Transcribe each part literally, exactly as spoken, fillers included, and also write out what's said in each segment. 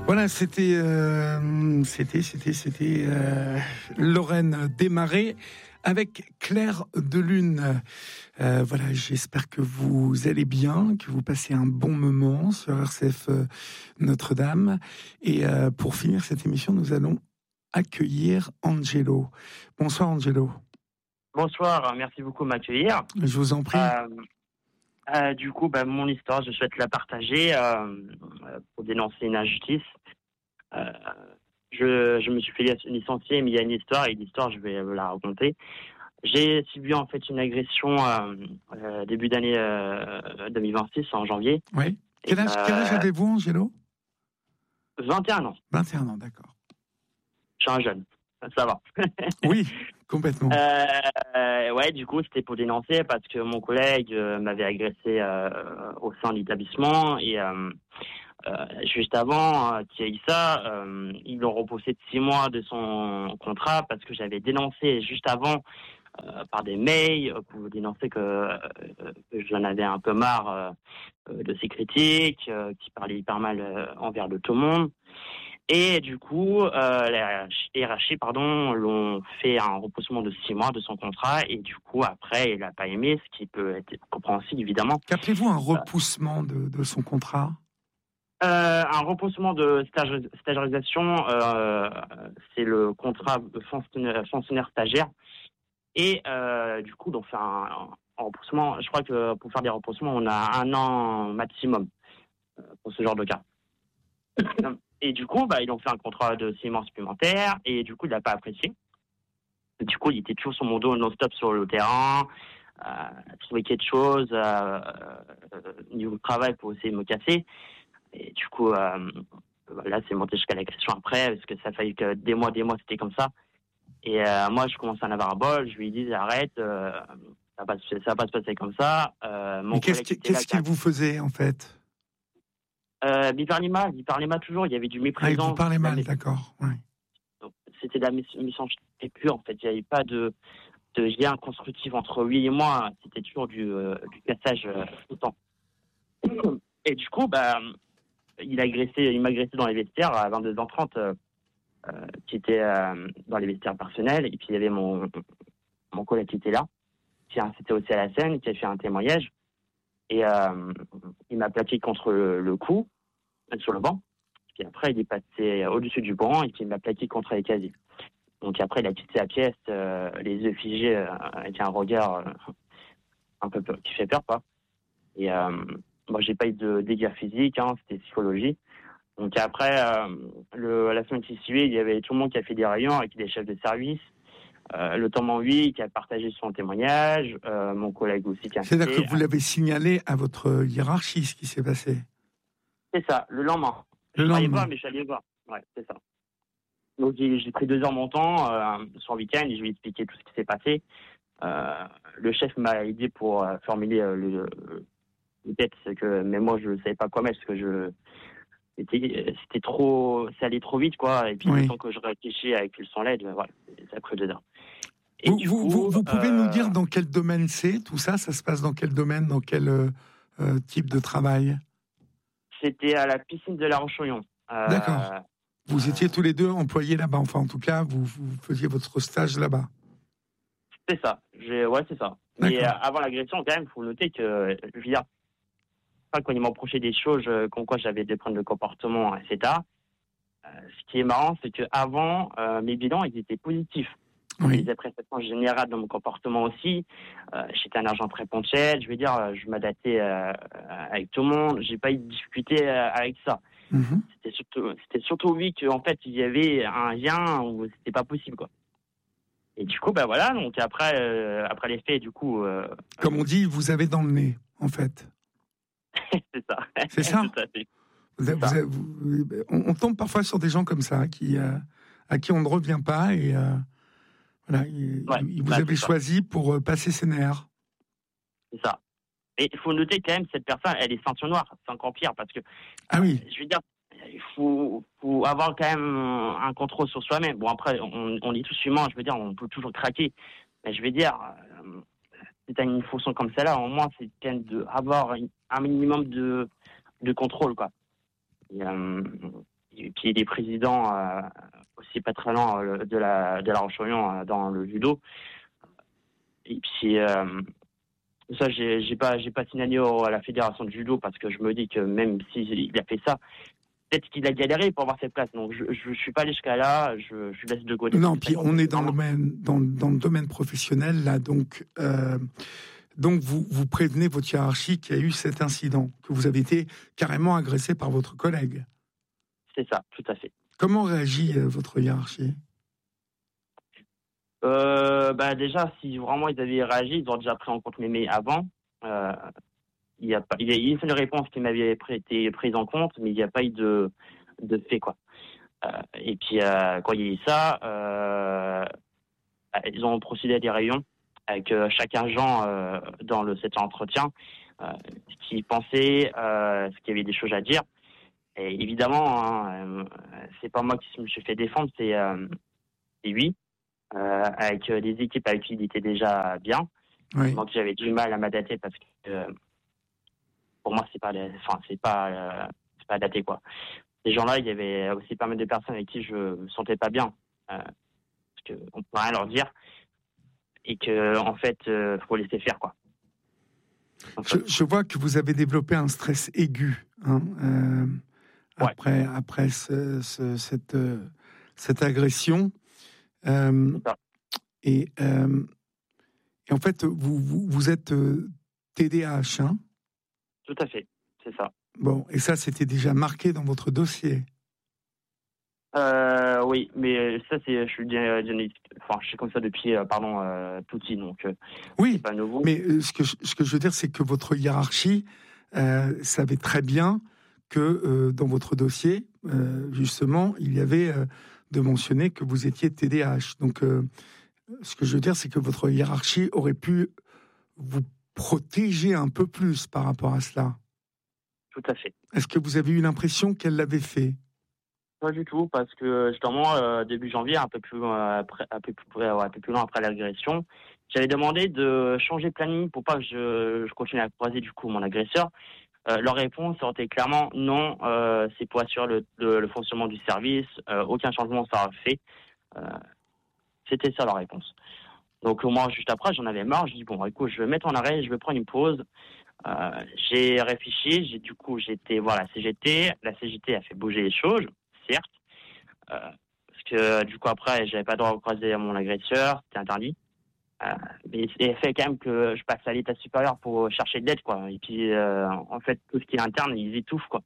Voilà, c'était, euh, c'était, c'était, c'était euh, Lorraine Desmarais avec Clair de Lune. Euh, voilà, j'espère que vous allez bien, que vous passez un bon moment sur R C F euh, Notre-Dame. Et euh, pour finir cette émission, nous allons accueillir Angelo. Bonsoir Angelo. Bonsoir, merci beaucoup de m'accueillir. Je vous en prie. Euh, euh, du coup, bah, mon histoire, je souhaite la partager euh, pour dénoncer une injustice. Euh, je, je me suis fait licencier, mais il y a une histoire, et l'histoire, je vais la raconter. J'ai subi en fait une agression euh, euh, début d'année euh, deux mille vingt-six, en janvier. Oui. Quel âge, euh, quel âge avez-vous, Angelo ? vingt et un ans. vingt et un ans, d'accord. Je suis un jeune, ça va. Oui, complètement. Euh, ouais, du coup, c'était pour dénoncer parce que mon collègue euh, m'avait agressé euh, au sein de l'établissement et euh, euh, juste avant euh, qu'il y ait ça, euh, ils l'ont repoussé de six mois de son contrat parce que j'avais dénoncé juste avant euh, par des mails pour dénoncer que, euh, que j'en avais un peu marre euh, de ses critiques, euh, qui parlaient hyper mal euh, envers de tout le monde. Et du coup, euh, la R H I, pardon, l'ont fait un repoussement de six mois de son contrat. Et du coup, après, il n'a pas aimé, ce qui peut être compréhensible, évidemment. Qu'appelez-vous un repoussement de, de son contrat ? euh, Un repoussement de stage, stagiarisation, euh, c'est le contrat de fonctionnaire, fonctionnaire stagiaire. Et euh, du coup, on fait un, un repoussement. Je crois que pour faire des repoussements, on a un an maximum euh, pour ce genre de cas. Et du coup, bah, ils ont fait un contrat de six mois supplémentaires, et du coup, il n'a pas apprécié. Et du coup, il était toujours sur mon dos non-stop sur le terrain, euh, trouver quelque chose, euh, euh, niveau de travail pour essayer de me casser. Et du coup, euh, là, c'est monté jusqu'à l'agression après, parce que ça a fallu que des mois, des mois, c'était comme ça. Et euh, moi, je commençais à en avoir un bol, je lui dis, arrête, euh, ça va pas, ça va pas se passer comme ça. Euh, mon Mais qu'est-ce, qui, qu'est-ce qu'il vous faisait, en fait ? Euh, il parlait mal, il parlait mal toujours, il y avait du mépris. Ah, il vous parlait mal, d'accord. Ouais. Donc, c'était de la méchanceté pure, en fait. Il n'y avait pas de, de lien constructif entre lui et moi. C'était toujours du, euh, du cassage euh, tout le temps. Et du coup, bah, il, a agressé, il m'a agressé dans les vestiaires à vingt-deux heures trente, euh, euh, qui était euh, dans les vestiaires personnels. Et puis, il y avait mon, mon collègue qui était là, qui a incité aussi à la scène, qui a fait un témoignage. Et euh, il m'a plaqué contre le, le cou, sur le banc. Puis après, il est passé au-dessus du banc et puis il m'a plaqué contre les casiers. Donc après, il a quitté la pièce, euh, les yeux figés, euh, avec un regard euh, un peu peur, qui fait peur, quoi. Et euh, moi, j'ai pas eu de dégâts physiques, hein, c'était psychologie. Donc après, euh, le, la semaine qui suivait, il y avait tout le monde qui a fait des réunions avec des chefs de service. Euh, notamment lui qui a partagé son témoignage, euh, mon collègue aussi qui a... C'est-à-dire que vous l'avez signalé à votre hiérarchie, ce qui s'est passé ? C'est ça, le lendemain. Le je lendemain. voir, mais je suis allé voir. Ouais, c'est ça. Donc j'ai, j'ai pris deux heures mon temps euh, sur le week-end et je lui ai expliqué tout ce qui s'est passé. Euh, le chef m'a aidé pour euh, formuler euh, le, le texte, que, mais moi je ne savais pas quoi mettre parce que je c'était, c'était trop, ça allait trop vite, quoi. Et puis Oui. le temps que je réfléchis avec le son L E D, voilà, ça a pris deux heures. Et Vous, du vous, coup, vous, vous pouvez euh, nous dire dans quel domaine c'est, tout ça ? Ça se passe dans quel domaine, dans quel euh, euh, type de travail ? C'était à la piscine de La Roche-Oyon. Euh, D'accord. Vous étiez tous les deux employés là-bas, enfin en tout cas, vous, vous faisiez votre stage là-bas. C'est ça, j'ai, ouais, c'est ça. Mais euh, avant l'agression, quand même, il faut noter que, je veux dire, quand ils m'ont approché des choses, euh, comme quoi j'avais des problèmes de comportement, et cetera. Euh, ce qui est marrant, c'est qu'avant, euh, mes bilans, ils étaient positifs. Oui. Les appréciations générales dans mon comportement aussi. Euh, j'étais un agent très ponctuel, je veux dire, je m'adaptais euh, avec tout le monde. J'ai pas eu de difficulté euh, avec ça. Mm-hmm. C'était surtout, c'était surtout lui qu'en fait, il y avait un lien où c'était pas possible, quoi. Et du coup, ben voilà, donc après, euh, après les faits, du coup... Euh, Comme on dit, vous avez dans le nez, en fait. c'est ça. C'est ça, Tout à fait. vous avez, vous avez, vous, on, on tombe parfois sur des gens comme ça, qui, euh, à qui on ne revient pas, et euh, voilà, il, ouais, il vous bah, avez choisi ça. pour euh, passer ses nerfs. C'est ça. Et il faut noter quand même, cette personne, elle est ceinture noire, c'est encore pire, parce que... Ah oui. Je veux dire, il faut, faut avoir quand même un contrôle sur soi-même. Bon, après, on, on est tous humains, je veux dire, on peut toujours craquer. Mais je veux dire, euh, si tu as une fonction comme celle-là, au moins, c'est quand même d'avoir un minimum de, de contrôle, quoi. Et, euh, et puis il est président euh, aussi pas très loin euh, de la de la Roche-Orion euh, dans le judo. Et puis euh, ça, j'ai, j'ai pas j'ai pas signalé au- à la fédération de judo parce que je me dis que même s'il a fait ça, peut-être qu'il a galéré pour avoir cette place. Donc je je, je suis pas allé jusqu'à là. Je je laisse de côté. Non, tout ça, puis on est dans le vraiment. même dans, dans le domaine professionnel là, donc euh, donc vous vous prévenez votre hiérarchie qu'il y a eu cet incident, que vous avez été carrément agressé par votre collègue. C'est ça, tout à fait. Comment réagit euh, votre hiérarchie? Euh, bah déjà, si vraiment ils avaient réagi, ils auraient déjà pris en compte mes mails avant. Euh, il y a pas, il y a il y a une seule réponse qui m'avait pris- été prise en compte, mais il n'y a pas eu de de fait quoi. Euh, et puis euh, quand il y a eu ça, euh, ils ont procédé à des réunions avec euh, chaque agent euh, dans le cet entretien, euh, ce qui pensait, euh, ce qu'il y avait des choses à dire. Et évidemment, hein, euh, c'est pas moi qui me suis fait défendre, c'est euh, c'est lui. Euh, avec euh, des équipes avec qui il était déjà bien. Oui. Moi, que j'avais du mal à m'adapter parce que euh, pour moi, c'est pas, les- enfin, c'est pas, euh, c'est pas adapté quoi. Ces gens-là, il y avait aussi pas mal de personnes avec qui je me sentais pas bien, euh, parce que on peut rien leur dire et que en fait, euh, faut laisser faire quoi. Je, je vois que vous avez développé un stress aigu hein, euh, Ouais. après après ce, ce, cette euh, cette agression. Euh, C'est ça. et, euh, et en fait, vous, vous, vous êtes euh, T D A H, hein? Tout à fait, c'est ça. Bon, et ça, c'était déjà marqué dans votre dossier. Euh, oui, mais ça c'est, je suis dia- diagnostic- enfin, je suis comme ça depuis, euh, pardon, euh, tout petit, donc euh, c'est Oui, pas nouveau. mais euh, ce que je, ce que je veux dire, c'est que votre hiérarchie euh, savait très bien que euh, dans votre dossier, euh, justement, il y avait euh, de mentionner que vous étiez T D A H. Donc, euh, ce que je veux dire, c'est que votre hiérarchie aurait pu vous protéger un peu plus par rapport à cela. Tout à fait. Est-ce que vous avez eu l'impression qu'elle l'avait fait? Pas du tout, parce que justement, euh, début janvier, un peu plus, euh, après, un peu plus, ouais, un peu plus loin après l'agression, j'avais demandé de changer de planning pour pas que je, je continue à croiser du coup mon agresseur. Euh, leur réponse était clairement non, euh, c'est pour assurer le, le, le fonctionnement du service, euh, aucun changement sera fait. Euh, C'était ça leur réponse. Donc moi, juste après, j'en avais marre. Je dis bon, écoute, je vais mettre en arrêt, je vais prendre une pause. Euh, j'ai réfléchi, j'ai du coup j'étais voir la C G T. La C G T a fait bouger les choses, certes. Euh, parce que du coup après j'avais pas le droit de croiser mon agresseur, c'était interdit. Euh, mais c'est fait quand même que je passe à l'état supérieur pour chercher de l'aide quoi. Et puis euh, en fait tout ce qui est interne ils étouffent quoi.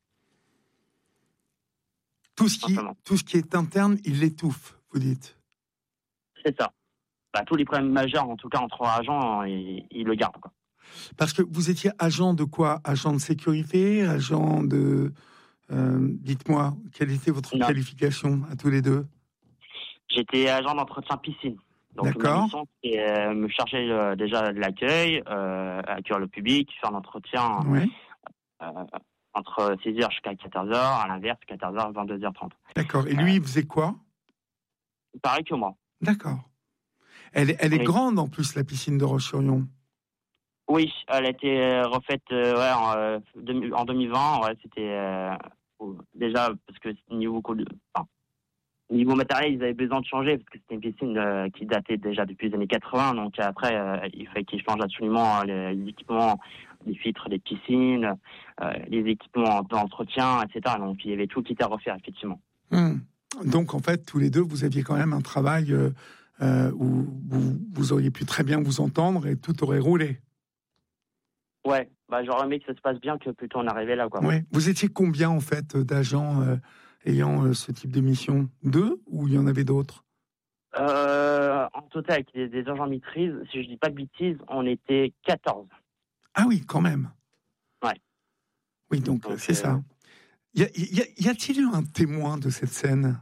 Tout ce qui, Simplement. tout ce qui est interne, il l'étouffe, vous dites. C'est ça. Bah, tous les problèmes majeurs en tout cas entre agents ils, ils le gardent quoi. Parce que vous étiez agent de quoi? Agent de sécurité? Agent de... Euh, dites-moi, quelle était votre Non. qualification à tous les deux? J'étais agent d'entretien piscine. Donc ma D'accord. mission c'est euh, me charger euh, déjà de l'accueil, euh, accueillir le public, faire l'entretien Oui. euh, entre six heures jusqu'à quatorze heures, à l'inverse quatorze heures vingt-deux heures trente. D'accord. Et Euh, lui, il faisait quoi? pareil que moi. D'accord. Elle, est- elle est On est- grande en plus, la piscine de Roche-sur-Yon. Oui, elle a été euh, refaite euh, ouais, en, euh, deux- en deux mille vingt. Ouais, c'était euh, déjà parce que niveau, co- enfin, niveau matériel, ils avaient besoin de changer parce que c'était une piscine euh, qui datait déjà depuis les années quatre-vingts. Donc après, euh, il fallait qu'ils changent absolument euh, les, les équipements, les filtres des piscines, euh, les équipements d'entretien, et cetera. Donc il y avait tout qui était à refaire effectivement. Hmm. Donc, en fait, tous les deux, vous aviez quand même un travail euh, euh, où vous, vous auriez pu très bien vous entendre et tout aurait roulé. Ouais, bah j'aurais aimé que ça se passe bien que plutôt on arrivait là quoi. Oui. Vous étiez combien, en fait, d'agents euh, ayant euh, ce type de mission? Deux ou il y en avait d'autres? Euh, en total, avec des, des agents maîtrise, si je dis pas de bêtises, on était quatorze. Ah oui, quand même. Ouais. Oui, donc, Donc, c'est euh, ça. Y, a, y, a, y a-t-il eu un témoin de cette scène?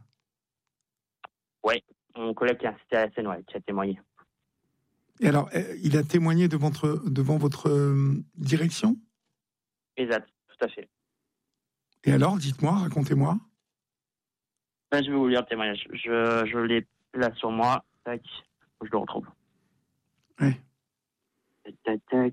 ouais, mon collègue qui a assisté à la scène, ouais, qui a témoigné. Et alors, euh, il a témoigné devant votre, devant votre euh, direction? Exact, tout à fait. Et alors, dites-moi, racontez-moi. Ben, je vais vous lire le témoignage. Je, je l'ai là sur moi. Tac, faut que je le retrouve. Oui. Tac, tac, tac.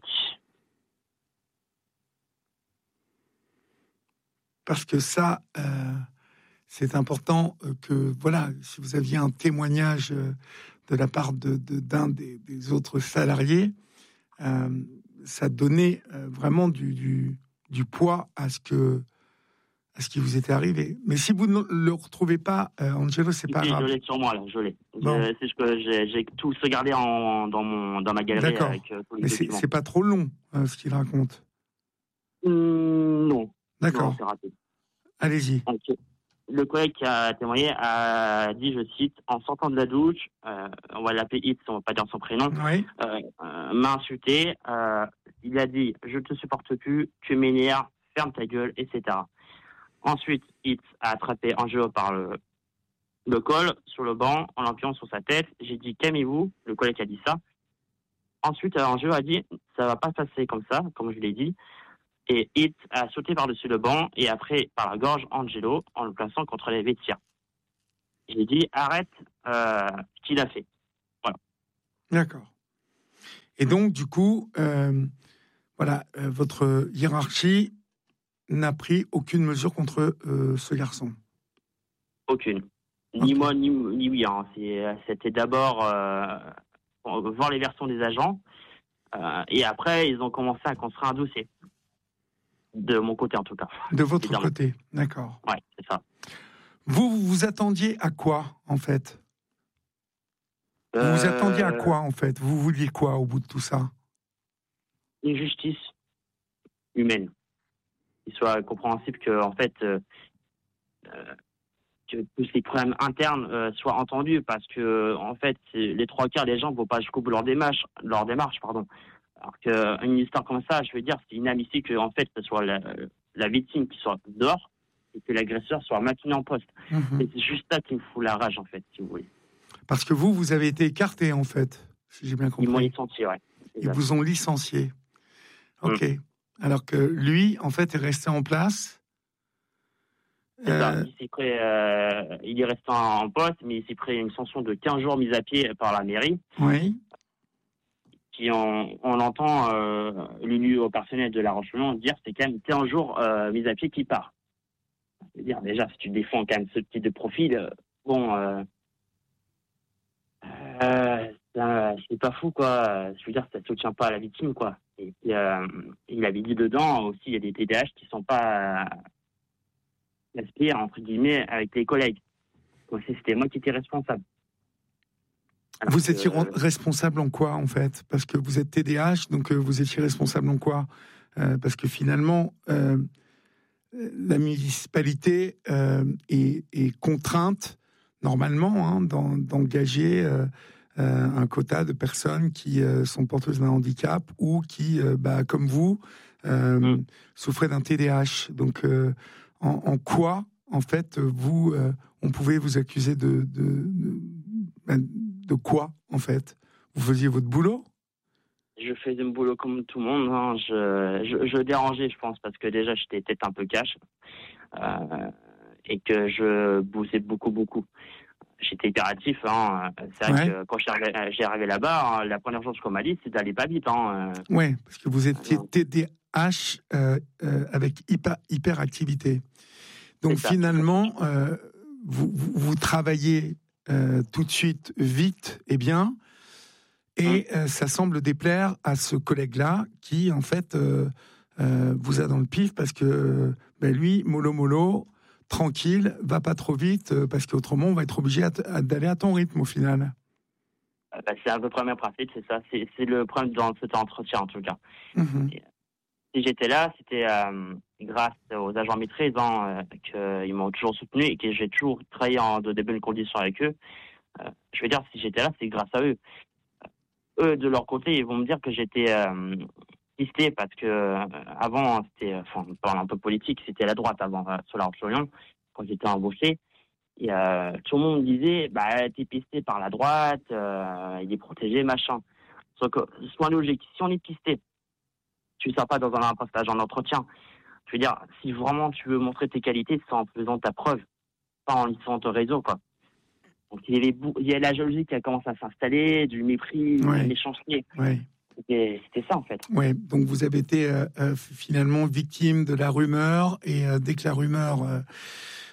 Parce que ça, euh, c'est important que, voilà, si vous aviez un témoignage de la part de, de, d'un des, des autres salariés, euh, ça donnait vraiment du, du, du poids à ce que à ce qui vous était arrivé. Mais si vous ne le retrouvez pas, euh, Angelo, c'est pas oui, grave. Je l'ai sur moi, là, je l'ai. Bon. Je, c'est ce que j'ai, j'ai tout sauvegardé en, dans, mon, dans ma galerie. D'accord. Avec euh, tous les Mais c'est, documents. c'est pas trop long, euh, ce qu'il raconte. Mmh, non. D'accord. Non, c'est raté. Allez-y. Okay. Le collègue qui a témoigné a dit, je cite, en sortant de la douche, euh, on va l'appeler Hitz, on va pas dire son prénom, Oui. euh, euh, m'a insulté. Euh, il a dit, je te supporte plus, tu m'énerves, ferme ta gueule, et cetera. Ensuite, Hitz a attrapé Angelo par le, le col, sur le banc, en l'appuyant sur sa tête. J'ai dit, calmez-vous, le collègue a dit ça. Ensuite, Angelo a dit, ça va pas passer comme ça, comme je l'ai dit. Et Hitz a sauté par-dessus le banc et après par la gorge Angelo en le plaçant contre les vestiaires. J'ai dit arrête euh, ce qu'il a fait. Voilà. D'accord. Et donc du coup, euh, voilà, euh, votre hiérarchie n'a pris aucune mesure contre euh, ce garçon. Aucune. Ni okay. moi ni, ni oui. Hein. C'est, c'était d'abord euh, voir les versions des agents euh, et après ils ont commencé à construire un dossier. De mon côté, en tout cas. De votre évidemment. Côté, d'accord. Ouais, c'est ça. Vous, vous vous attendiez à quoi, en fait euh... Vous vous attendiez à quoi, en fait Vous vouliez quoi, au bout de tout ça? Une justice humaine. Qu'il soit compréhensible que, en fait, euh, euh, que tous ces problèmes internes euh, soient entendus, parce que, en fait, les trois quarts des gens ne vont pas jusqu'au bout de leur démarche, leur démarche, pardon. Alors qu'une histoire comme ça, je veux dire, c'est inadmissible que, en fait, ce soit la, la victime qui soit dehors et que l'agresseur soit maintenu en poste. Mmh. Et c'est juste ça qui me fout la rage, en fait, si vous voulez. Parce que vous, vous avez été écarté, en fait, si j'ai bien compris. Ils m'ont licencié, ouais. Ils vous ont licencié. Ok. Mmh. Alors que lui, en fait, est resté en place. C'est euh... ça. Il, s'est pris, euh, il est resté en poste, mais il s'est pris une sanction de quinze jours mise à pied par la mairie. Oui. Qui on, on entend euh, l'élu au personnel de La Roche-Hulon dire c'est quand même quinze jours euh, mis à pied qui part. C'est-à-dire déjà si tu défends quand même ce type de profil, euh, bon, euh, euh, ça, c'est pas fou quoi. Je veux dire ça soutient pas à la victime quoi. Et puis euh, il avait dit dedans aussi il y a des T D A H qui sont pas gaspillés entre guillemets avec les collègues. Donc c'était moi qui étais responsable. Alors vous étiez euh, responsable en quoi, en fait? Parce que vous êtes T D A H, donc euh, vous étiez responsable en quoi? euh, Parce que finalement, euh, la municipalité euh, est, est contrainte, normalement, hein, d'engager euh, euh, un quota de personnes qui euh, sont porteuses d'un handicap ou qui, euh, bah, comme vous, euh, mmh. souffraient d'un T D A H. Donc, euh, en, en quoi, en fait, vous, euh, on pouvait vous accuser de... de, de, de De quoi, en fait? Vous faisiez votre boulot? Je faisais mon boulot comme tout le monde. Hein. Je, je, je dérangeais, je pense, parce que déjà, j'étais peut-être un peu cash euh, et que je bossais beaucoup, beaucoup. J'étais hyperactif. Hein. C'est vrai ouais. que quand j'ai arrivé, j'ai arrivé là-bas, hein, la première chose qu'on m'a dit, c'est d'aller pas vite. Hein. Oui, parce que vous étiez T D A H euh, euh, avec hyper, hyperactivité. Donc, ça, finalement, euh, vous, vous, vous travaillez... Euh, tout de suite, vite et bien, et euh, ça semble déplaire à ce collègue-là qui, en fait, euh, euh, vous a dans le pif parce que ben, lui, mollo mollo, tranquille, va pas trop vite, euh, parce qu'autrement, on va être obligé à t- à, d'aller à ton rythme au final. Euh, bah, c'est un peu le premier principe, c'est ça. C'est, c'est le problème dans cet entretien, en tout cas. Mmh. Et, si j'étais là, c'était euh, grâce aux agents maîtrises hein, euh, qu'ils m'ont toujours soutenu et que j'ai toujours travaillé en de, de bonnes conditions avec eux. Euh, je veux dire, si j'étais là, c'est grâce à eux. Eux, de leur côté, ils vont me dire que j'étais euh, pisté parce que euh, avant, c'était, enfin, on parle un peu politique, c'était la droite avant, euh, sur la Roche-Hulon, quand j'étais embauché. Et euh, tout le monde me disait, bah, t'es pisté par la droite, euh, il est protégé, machin. Sauf que, sois logique, si on est pisté, tu ne sors pas dans un impostage en entretien. Je veux dire, si vraiment tu veux montrer tes qualités, c'est en faisant ta preuve, pas en lisant ton réseau, quoi. Donc il y avait, il y a la jalousie qui a commencé à s'installer, du mépris, ouais. de méchanceté. Ouais. C'était, c'était ça, en fait. Oui, donc vous avez été euh, euh, finalement victime de la rumeur, et euh, dès que la rumeur euh,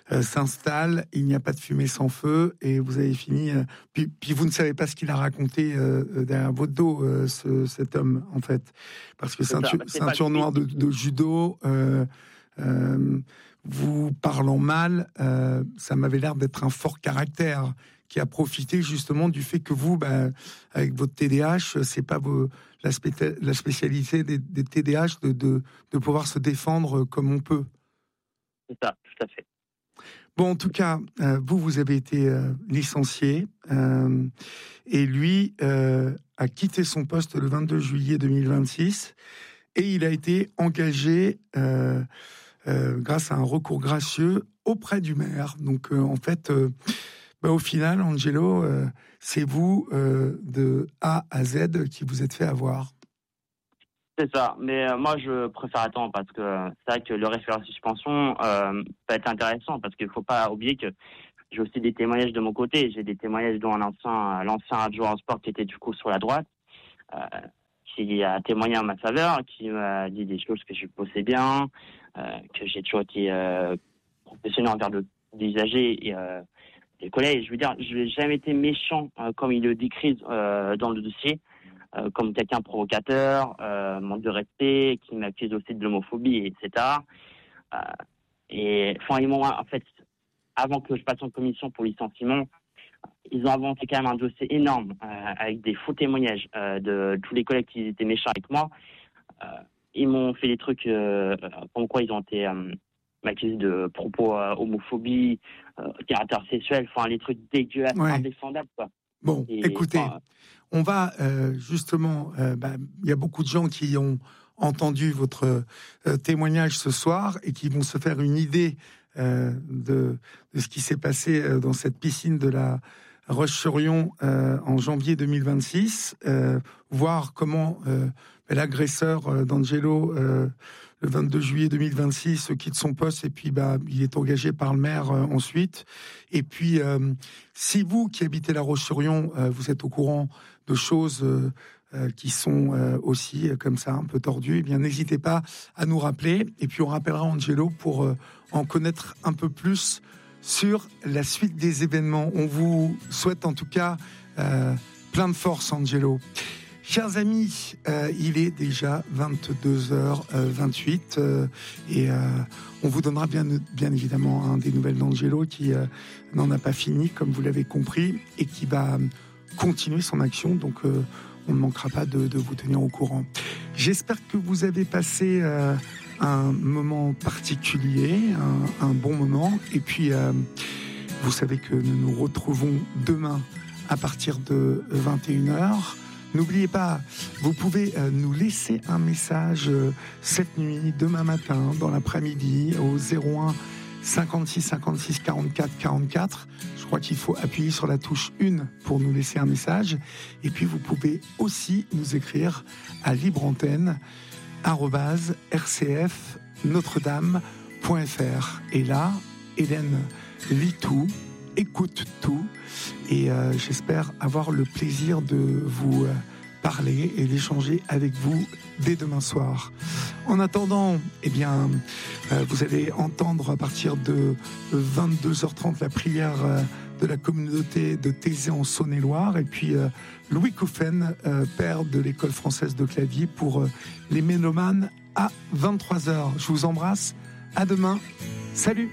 euh, s'installe, il n'y a pas de fumée sans feu, et vous avez fini. Euh, puis, puis vous ne savez pas ce qu'il a raconté euh, derrière votre dos, euh, ce, cet homme, en fait. Parce que ceinture, bah, ceinture noire de, de judo, euh, euh, vous parlant mal, euh, ça m'avait l'air d'être un fort caractère qui a profité justement du fait que vous, bah, avec votre T D A H, c'est pas vos, la, spé, la spécialité des, des T D A H de, de, de pouvoir se défendre comme on peut. C'est ça, tout à fait. Bon, en tout cas, euh, vous, vous avez été euh, licencié euh, et lui euh, a quitté son poste le vingt-deux juillet deux mille vingt-six et il a été engagé euh, euh, grâce à un recours gracieux auprès du maire. Donc, euh, en fait... Euh, Bah, au final, Angelo, euh, c'est vous, euh, de A à Z, qui vous êtes fait avoir. C'est ça, mais euh, moi je préfère attendre parce que euh, c'est vrai que le référé suspension euh, peut être intéressant parce qu'il ne faut pas oublier que j'ai aussi des témoignages de mon côté. J'ai des témoignages dont l'ancien, l'ancien adjoint en sport qui était du coup sur la droite, euh, qui a témoigné en ma faveur, qui m'a dit des choses que je posais bien, euh, que j'ai toujours été euh, professionnel envers le, des usagers et euh, des collègues. Je veux dire, je n'ai jamais été méchant euh, comme il le décrit euh, dans le dossier. Euh, comme quelqu'un provocateur, euh, manque de respect, qui m'accuse aussi de l'homophobie, et cetera. Euh, et enfin, ils m'ont, en fait, avant que je passe en commission pour licenciement, ils ont inventé quand même un dossier énorme euh, avec des faux témoignages euh, de tous les collègues qui étaient méchants avec moi. Euh, ils m'ont fait des trucs euh, comme quoi ils ont été euh, m'accusés de propos euh, homophobie, euh, caractère sexuel, enfin les trucs dégueulasses, ouais. Indéfendables, quoi. Bon, et, écoutez, enfin, on va euh, justement, euh, bah, y a beaucoup de gens qui ont entendu votre euh, témoignage ce soir et qui vont se faire une idée euh, de, de ce qui s'est passé euh, dans cette piscine de la Roche-sur-Yon euh, en janvier deux mille vingt-six, euh, voir comment euh, l'agresseur euh, d'Angelo, euh, le vingt-deux juillet deux mille vingt-six, quitte son poste et puis bah, il est engagé par le maire euh, ensuite. Et puis, euh, si vous qui habitez la Roche-sur-Yon, euh, vous êtes au courant de choses euh, euh, qui sont euh, aussi euh, comme ça un peu tordues, eh bien n'hésitez pas à nous rappeler. Et puis on rappellera Angelo pour euh, en connaître un peu plus sur la suite des événements. On vous souhaite en tout cas euh, plein de force, Angelo. Chers amis, euh, il est déjà vingt-deux heures vingt-huit euh, et euh, on vous donnera bien, bien évidemment hein, des nouvelles d'Angelo qui euh, n'en a pas fini, comme vous l'avez compris, et qui va continuer son action. Donc, euh, on ne manquera pas de, de vous tenir au courant. J'espère que vous avez passé euh, un moment particulier, un, un bon moment. Et puis, euh, vous savez que nous nous retrouvons demain à partir de vingt et une heures. N'oubliez pas, vous pouvez euh, nous laisser un message euh, cette nuit, demain matin, dans l'après-midi, au zéro un cinquante-six cinquante-six quarante-quatre quarante-quatre. Je crois qu'il faut appuyer sur la touche un pour nous laisser un message. Et puis, vous pouvez aussi nous écrire à libreantenne arobase r c f notre dame point f r. Et là, Hélène lit tout, écoute tout. Et euh, j'espère avoir le plaisir de vous euh, parler et d'échanger avec vous dès demain soir. En attendant, eh bien, euh, vous allez entendre à partir de vingt-deux heures trente la prière euh, de la communauté de Thésée en Saône-et-Loire. Et puis euh, Louis Couffen, euh, père de l'école française de clavier, pour euh, les mélomanes à vingt-trois heures. Je vous embrasse. À demain. Salut.